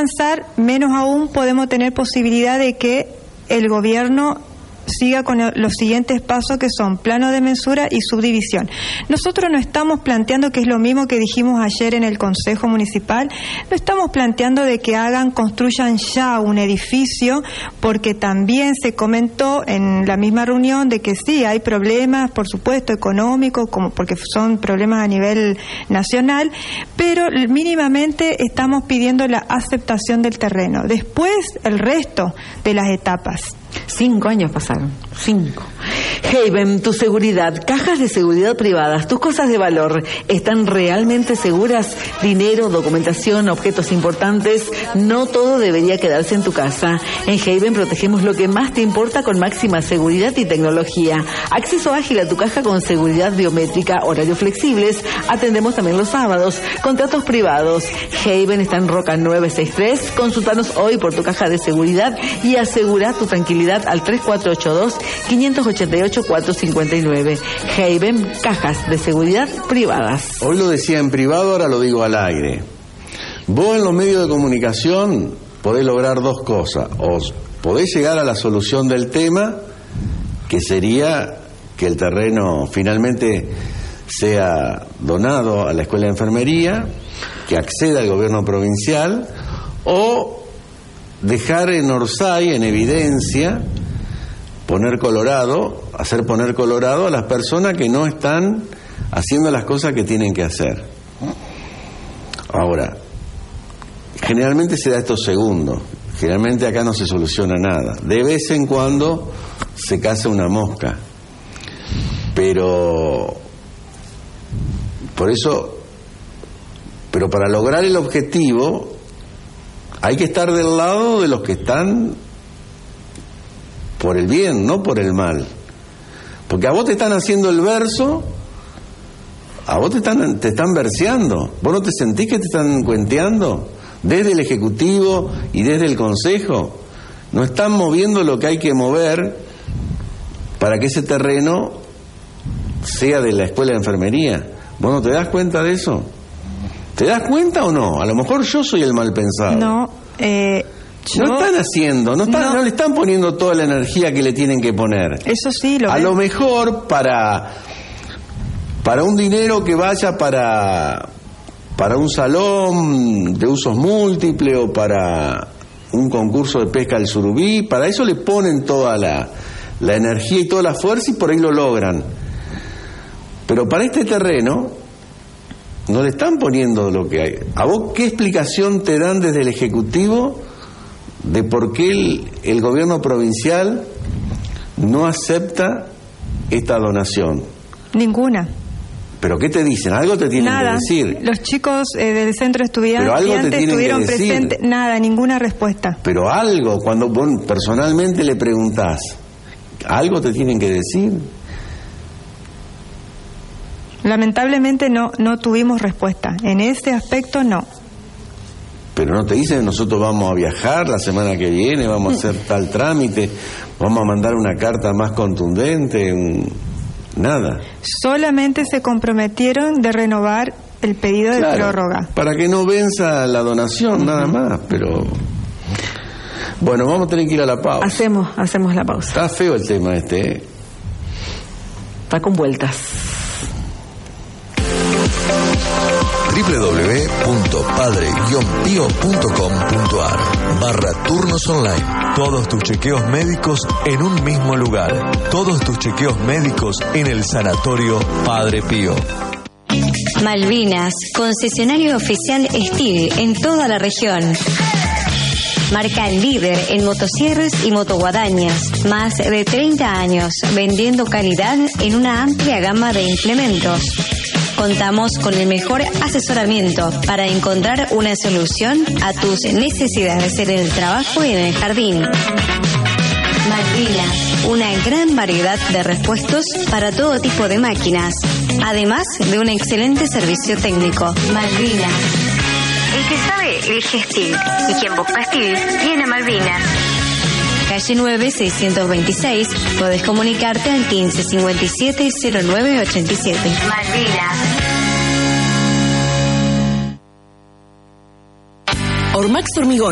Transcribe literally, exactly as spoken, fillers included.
avanzar, menos aún podemos tener posibilidad de que el gobierno siga con los siguientes pasos, que son plano de mensura y subdivisión. Nosotros no estamos planteando, que es lo mismo que dijimos ayer en el Consejo Municipal, no estamos planteando de que hagan, construyan ya un edificio, porque también se comentó en la misma reunión de que sí, hay problemas, por supuesto, económicos, como porque son problemas a nivel nacional, pero mínimamente estamos pidiendo la aceptación del terreno. Después, el resto de las etapas. Cinco años pasaron, cinco. Haven, tu seguridad, cajas de seguridad privadas, tus cosas de valor, ¿están realmente seguras? Dinero, documentación, objetos importantes, no todo debería quedarse en tu casa. En Haven protegemos lo que más te importa con máxima seguridad y tecnología. Acceso ágil a tu caja con seguridad biométrica, horarios flexibles, atendemos también los sábados, contratos privados. Haven está en Roca nueve sesenta y tres, consultanos hoy por tu caja de seguridad y asegura tu tranquilidad al tres cuatro ocho dos, cinco ocho ocho, cuatro cinco nueve. Haven, cajas de seguridad privadas. Hoy lo decía en privado, ahora lo digo al aire. Vos en los medios de comunicación podés lograr dos cosas. O podés llegar a la solución del tema, que sería que el terreno finalmente sea donado a la Escuela de Enfermería, que acceda al gobierno provincial, o dejar en Orsay, en evidencia, poner colorado, hacer poner colorado a las personas que no están haciendo las cosas que tienen que hacer. Ahora, generalmente se da esto segundo, generalmente acá no se soluciona nada. De vez en cuando se caza una mosca, pero por eso, pero para lograr el objetivo hay que estar del lado de los que están por el bien, no por el mal. Porque a vos te están haciendo el verso, a vos te están, te están verseando. ¿Vos no te sentís que te están cuenteando? Desde el Ejecutivo y desde el Consejo. No están moviendo lo que hay que mover para que ese terreno sea de la Escuela de Enfermería. ¿Vos no te das cuenta de eso? ¿Te das cuenta o no? A lo mejor yo soy el mal pensado. No, eh, yo... No están haciendo, no, están, no. no le están poniendo toda la energía que le tienen que poner. Eso sí, lo A ven. lo mejor para, para un dinero que vaya para, para un salón de usos múltiples o para un concurso de pesca del surubí, para eso le ponen toda la, la energía y toda la fuerza y por ahí lo logran. Pero para este terreno no le están poniendo lo que hay. ¿A vos qué explicación te dan desde el Ejecutivo de por qué el, el gobierno provincial no acepta esta donación? Ninguna. ¿Pero qué te dicen? Algo te tienen nada. que decir. Los chicos eh, del centro estudiante Pero algo te tienen estuvieron que decir. presentes. Nada, ninguna respuesta. Pero algo, cuando vos personalmente le preguntás, algo te tienen que decir. Lamentablemente no no tuvimos respuesta. En ese aspecto no. Pero no te dicen, nosotros vamos a viajar la semana que viene, vamos a hacer tal trámite, vamos a mandar una carta más contundente, un... nada. Solamente se comprometieron de renovar el pedido Claro, de prórroga. Para que no venza la donación, nada más, pero... Bueno, vamos a tener que ir a la pausa. Hacemos, hacemos la pausa. Está feo el tema este, ¿eh? Está con vueltas. doble u doble u doble u punto padre guion pío punto com punto a r barra turnos online. Todos tus chequeos médicos en un mismo lugar. Todos tus chequeos médicos en el Sanatorio Padre Pío. Malvinas, concesionario oficial Steel en toda la región. Marca líder en motosierras y motoguadañas. Más de treinta años vendiendo calidad en una amplia gama de implementos. Contamos con el mejor asesoramiento para encontrar una solución a tus necesidades en el trabajo y en el jardín. Malvinas, una gran variedad de repuestos para todo tipo de máquinas, además de un excelente servicio técnico. Malvinas. El que sabe elige Steel y quien busca Steel tiene Malvinas. Calle nueve, seiscientos veintiséis. Podés comunicarte al quince cincuenta y siete cero nueve ochenta y siete. Malvinas. Ormax Hormigón.